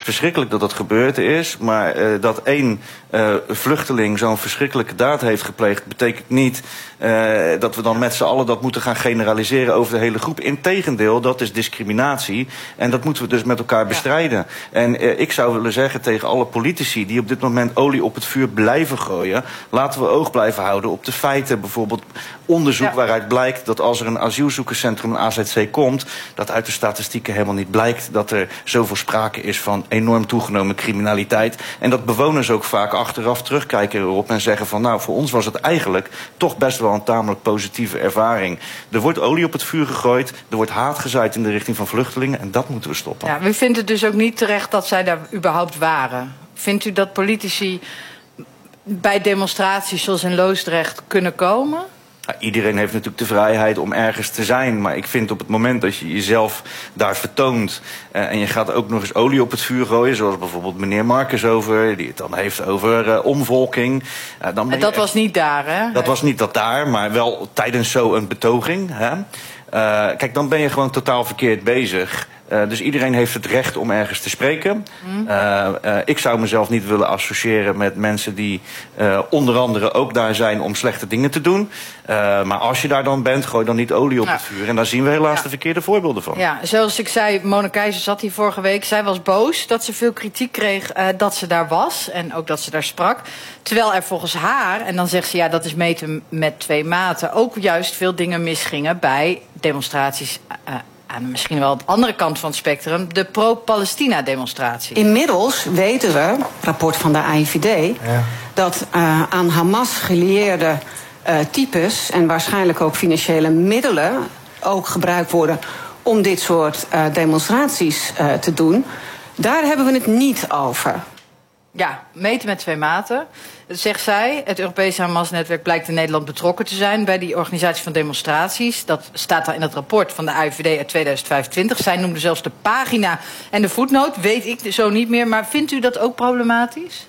verschrikkelijk dat dat gebeurd is. Maar dat één vluchteling zo'n verschrikkelijke daad heeft gepleegd, betekent niet dat we dan met z'n allen dat moeten gaan generaliseren over de hele groep. Integendeel, dat is discriminatie. En dat moeten we dus met elkaar bestrijden. En ik zou willen zeggen tegen alle politici die op dit moment olie op het vuur blijven gooien, laten we oog blijven houden op de feiten. Bijvoorbeeld onderzoek waaruit blijkt dat als er een asielzoekerscentrum, een AZC, komt, dat uit de statistieken helemaal niet blijkt dat er zoveel sprake is van enorm toegenomen criminaliteit. En dat bewoners ook vaak achteraf terugkijken erop en zeggen van nou, voor ons was het eigenlijk toch best wel een tamelijk positieve ervaring. Er wordt olie op het vuur gegooid, er wordt haat gezaaid in de richting van vluchtelingen en dat moeten we stoppen. Ja, u vindt het dus ook niet terecht dat zij daar überhaupt waren? Vindt u dat politici bij demonstraties zoals in Loosdrecht kunnen komen? Iedereen heeft natuurlijk de vrijheid om ergens te zijn. Maar ik vind op het moment dat je jezelf daar vertoont en je gaat ook nog eens olie op het vuur gooien, zoals bijvoorbeeld meneer Marcus over, die het dan heeft over omvolking. Dan en dat was niet daar, hè? Dat was niet dat daar, maar wel tijdens zo'n betoging. Hè? Kijk, dan ben je gewoon totaal verkeerd bezig. Dus iedereen heeft het recht om ergens te spreken. Ik zou mezelf niet willen associëren met mensen die onder andere ook daar zijn om slechte dingen te doen. Maar als je daar dan bent, gooi dan niet olie op het vuur. En daar zien we helaas de verkeerde voorbeelden van. Ja, zoals ik zei, Mona Keizer zat hier vorige week. Zij was boos dat ze veel kritiek kreeg dat ze daar was. En ook dat ze daar sprak. Terwijl er volgens haar, en dan zegt ze ja, dat is meten met twee maten, ook juist veel dingen misgingen bij demonstraties aan misschien wel de andere kant van het spectrum, de pro-Palestina-demonstratie. Inmiddels weten we, rapport van de AIVD, dat aan Hamas gelieerde types en waarschijnlijk ook financiële middelen ook gebruikt worden om dit soort demonstraties te doen. Daar hebben we het niet over. Ja, meten met twee maten. Zegt zij, het Europese Hamas-netwerk blijkt in Nederland betrokken te zijn bij die organisatie van demonstraties. Dat staat daar in het rapport van de AIVD uit 2025. Zij noemde zelfs de pagina en de voetnoot, weet ik zo niet meer. Maar vindt u dat ook problematisch?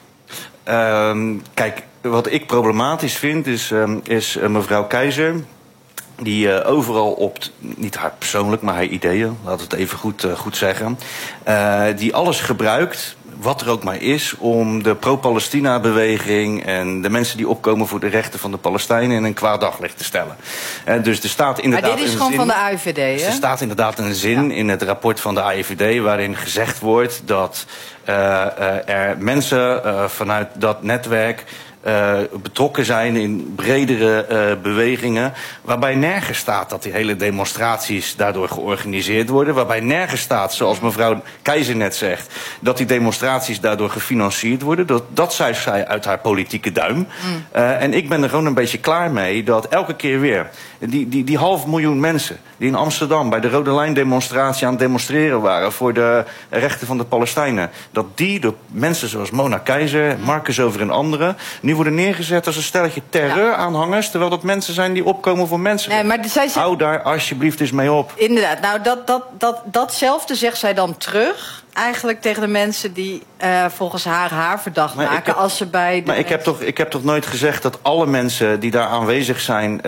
Kijk, wat ik problematisch vind is mevrouw Keizer, die overal op, niet haar persoonlijk, maar haar ideeën, laat het even goed zeggen, die alles gebruikt, wat er ook maar is, om de pro-Palestina-beweging en de mensen die opkomen voor de rechten van de Palestijnen in een kwaad daglicht te stellen. Dus er staat inderdaad. Maar dit is gewoon van de AIVD, hè? Er staat inderdaad een zin in het rapport van de AIVD waarin gezegd wordt dat er mensen vanuit dat netwerk betrokken zijn in bredere bewegingen, waarbij nergens staat dat die hele demonstraties daardoor georganiseerd worden, waarbij nergens staat, zoals mevrouw Keizer net zegt, dat die demonstraties daardoor gefinancierd worden. Dat zei zij uit haar politieke duim. En ik ben er gewoon een beetje klaar mee dat elke keer weer die 500.000 mensen die in Amsterdam bij de Rode Lijn demonstratie aan het demonstreren waren voor de rechten van de Palestijnen, dat die door mensen zoals Mona Keizer, Marcus Over en anderen nu worden neergezet als een stelletje terreuraanhangers, terwijl dat mensen zijn die opkomen voor mensen. Nee, maar hou daar alsjeblieft eens mee op. Inderdaad, nou datzelfde zegt zij dan terug, eigenlijk tegen de mensen die volgens haar verdacht maken als ze bij. Maar ik heb toch nooit gezegd dat alle mensen die daar aanwezig zijn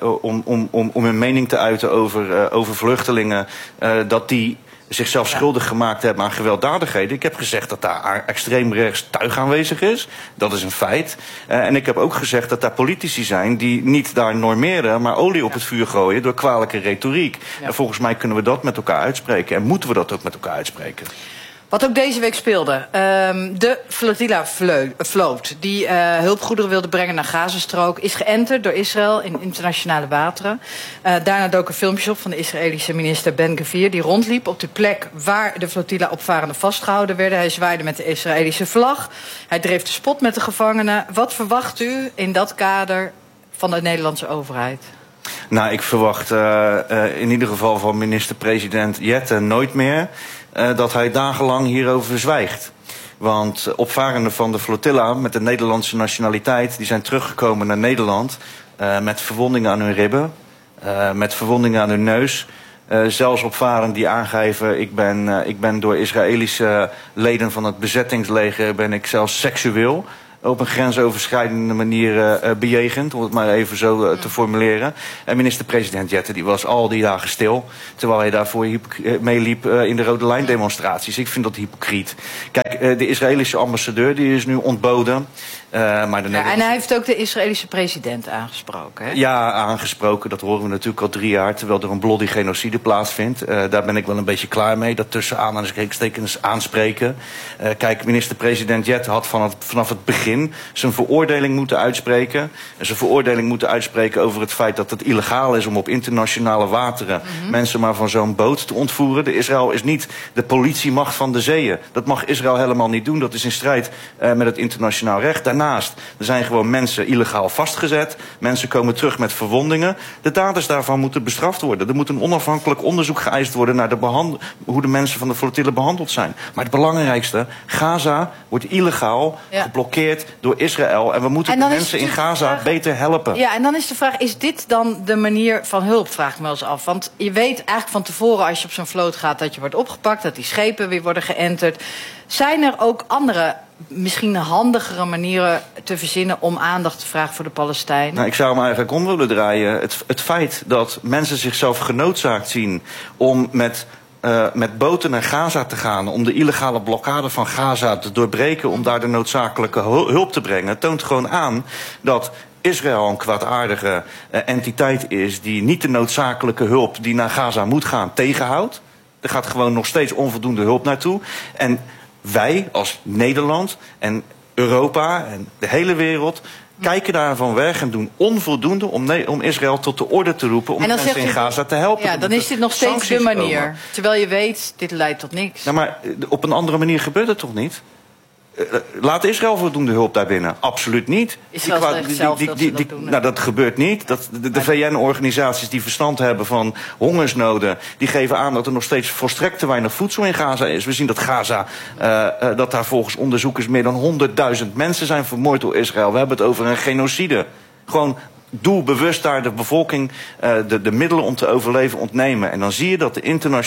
om hun mening te uiten over vluchtelingen, dat die zichzelf schuldig gemaakt hebben aan gewelddadigheden. Ik heb gezegd dat daar extreem rechts tuig aanwezig is. Dat is een feit. En ik heb ook gezegd dat daar politici zijn die niet daar normeren, maar olie op het vuur gooien door kwalijke retoriek. En volgens mij kunnen we dat met elkaar uitspreken. En moeten we dat ook met elkaar uitspreken. Wat ook deze week speelde. De Flotilla-vloot die hulpgoederen wilde brengen naar Gazastrook is geënterd door Israël in internationale wateren. Daarna doken filmpjes op van de Israëlische minister Ben Gvir, die rondliep op de plek waar de flotilla-opvarenden vastgehouden werden. Hij zwaaide met de Israëlische vlag. Hij dreef de spot met de gevangenen. Wat verwacht u in dat kader van de Nederlandse overheid? Nou, ik verwacht in ieder geval van minister-president Jette nooit meer dat hij dagenlang hierover zwijgt. Want opvarenden van de flotilla met de Nederlandse nationaliteit, die zijn teruggekomen naar Nederland met verwondingen aan hun ribben, met verwondingen aan hun neus. Zelfs opvarenden die aangeven, ik ben door Israëlische leden van het bezettingsleger ben ik zelfs seksueel op een grensoverschrijdende manier bejegend, om het maar even zo te formuleren. En minister-president Jette die was al die dagen stil, terwijl hij daarvoor meeliep in de Rode Lijn demonstraties. Ik vind dat hypocriet. Kijk, de Israëlische ambassadeur die is nu ontboden. Maar en hij heeft ook de Israëlische president aangesproken, hè? Ja, aangesproken. Dat horen we natuurlijk al 3 jaar, terwijl er een bloody genocide plaatsvindt. Daar ben ik wel een beetje klaar mee. Dat tussen aanhalingstekens aanspreken. Kijk, minister-president Jette had vanaf het begin zijn veroordeling moeten uitspreken. Zijn veroordeling moeten uitspreken over het feit dat het illegaal is om op internationale wateren mensen maar van zo'n boot te ontvoeren. Israël is niet de politiemacht van de zeeën. Dat mag Israël helemaal niet doen. Dat is in strijd met het internationaal recht. Daarnaast, er zijn gewoon mensen illegaal vastgezet. Mensen komen terug met verwondingen. De daders daarvan moeten bestraft worden. Er moet een onafhankelijk onderzoek geëist worden naar hoe de mensen van de flotille behandeld zijn. Maar het belangrijkste, Gaza wordt illegaal geblokkeerd door Israël. En we moeten de mensen in Gaza beter helpen. Ja, en dan is de vraag, is dit dan de manier van hulp, vraag ik me wel eens af. Want je weet eigenlijk van tevoren als je op zo'n vloot gaat dat je wordt opgepakt, dat die schepen weer worden geënterd. Zijn er ook andere, misschien handigere manieren te verzinnen om aandacht te vragen voor de Palestijnen? Nou, ik zou hem eigenlijk om willen draaien. Het feit dat mensen zichzelf genoodzaakt zien om met boten naar Gaza te gaan, om de illegale blokkade van Gaza te doorbreken, om daar de noodzakelijke hulp te brengen, toont gewoon aan dat Israël een kwaadaardige entiteit is die niet de noodzakelijke hulp die naar Gaza moet gaan tegenhoudt. Er gaat gewoon nog steeds onvoldoende hulp naartoe. En wij als Nederland en Europa en de hele wereld kijken daarvan weg en doen onvoldoende om Israël tot de orde te roepen, om de mensen in Gaza te helpen. Ja, dan is dit nog steeds de manier. Terwijl je weet, dit leidt tot niks. Nou, maar op een andere manier gebeurt het toch niet? Laat Israël voldoende hulp daarbinnen? Absoluut niet. Israël zegt zelf dat ze dat doen. Nou, dat gebeurt niet. De VN-organisaties die verstand hebben van hongersnoden, die geven aan dat er nog steeds volstrekt te weinig voedsel in Gaza is. We zien dat Gaza, dat daar volgens onderzoekers meer dan 100.000 mensen zijn vermoord door Israël. We hebben het over een genocide. Gewoon doelbewust daar de bevolking de middelen om te overleven ontnemen. En dan zie je dat de internationale